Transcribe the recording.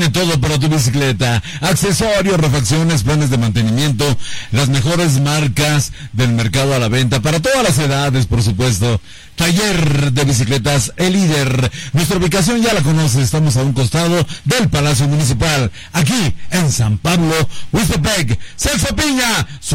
Todo para tu bicicleta, accesorios, refacciones, planes de mantenimiento, las mejores marcas del mercado a la venta, para todas las edades, por supuesto. Taller de bicicletas El Líder. Nuestra ubicación ya la conoces, estamos a un costado del Palacio Municipal, aquí en San Pablo, Huastepec. Celso Piña.